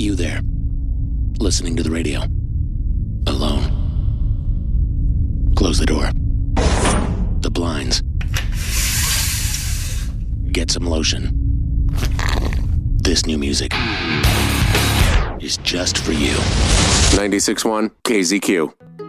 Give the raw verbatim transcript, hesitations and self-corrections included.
You there, listening to the radio, alone. Close the door. The blinds. Get some lotion. This new music is just for you. ninety-six point one K Z Q.